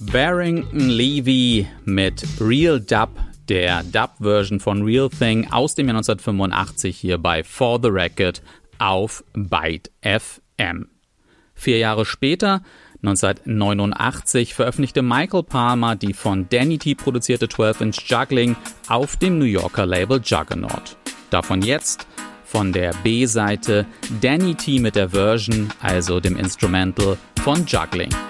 Barrington Levy mit Real Dub, der Dub-Version von Real Thing aus dem Jahr 1985 hier bei For the Record auf Byte FM. 4 Jahre später, 1989, veröffentlichte Michael Palmer die von Danny T produzierte 12-Inch Juggling auf dem New Yorker Label Juggernaut. Davon jetzt von der B-Seite Danny T mit der Version, also dem Instrumental von Juggling.